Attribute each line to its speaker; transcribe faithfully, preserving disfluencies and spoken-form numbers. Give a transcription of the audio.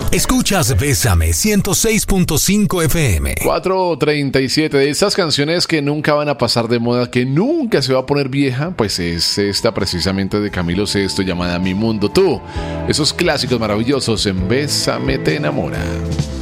Speaker 1: Escuchas Bésame ciento seis punto cinco F M.
Speaker 2: cuatro treinta y siete. De estas canciones que nunca van a pasar de moda, que nunca se va a poner vieja, pues es esta precisamente de Camilo Sesto llamada Mi Mundo Tú. Esos clásicos maravillosos en Bésame te enamora.